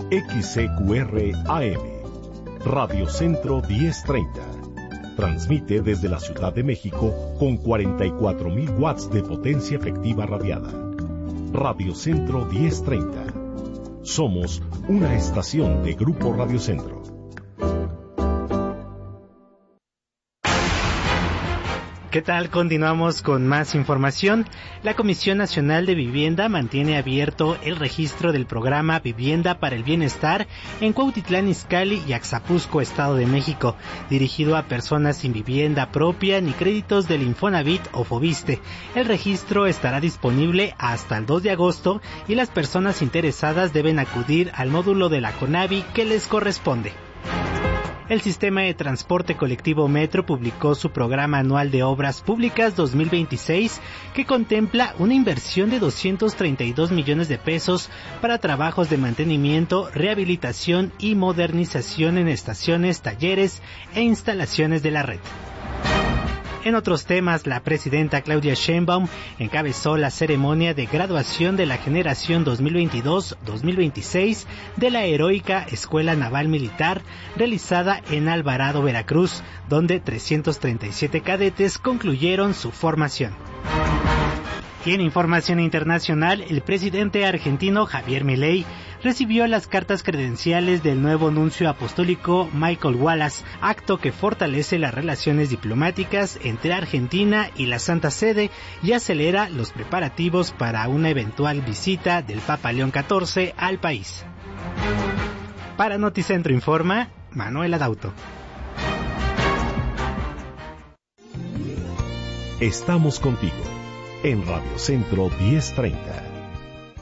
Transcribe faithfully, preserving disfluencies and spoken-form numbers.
X C Q R A M, Radio Centro diez treinta. Transmite desde la Ciudad de México con cuarenta y cuatro mil watts de potencia efectiva radiada. Radio Centro diez treinta. Somos una estación de Grupo Radio Centro. ¿Qué tal? Continuamos con más información. La Comisión Nacional de Vivienda mantiene abierto el registro del programa Vivienda para el Bienestar en Cuautitlán Izcalli y Axapuzco, Estado de México, dirigido a personas sin vivienda propia ni créditos del Infonavit o Foviste. El registro estará disponible hasta el dos de agosto y las personas interesadas deben acudir al módulo de la CONAVI que les corresponde. El Sistema de Transporte Colectivo Metro publicó su Programa Anual de Obras Públicas dos mil veintiséis, que contempla una inversión de doscientos treinta y dos millones de pesos para trabajos de mantenimiento, rehabilitación y modernización en estaciones, talleres e instalaciones de la red. En otros temas, la presidenta Claudia Sheinbaum encabezó la ceremonia de graduación de la generación dos mil veintidós dos mil veintiséis de la heroica Escuela Naval Militar realizada en Alvarado, Veracruz, donde trescientos treinta y siete cadetes concluyeron su formación. Y en información internacional, el presidente argentino Javier Milei recibió las cartas credenciales del nuevo nuncio apostólico Michael Wallace, acto que fortalece las relaciones diplomáticas entre Argentina y la Santa Sede y acelera los preparativos para una eventual visita del Papa León catorce al país. Para Noticentro Informa, Manuel Adauto. Estamos contigo en Radio Centro diez treinta.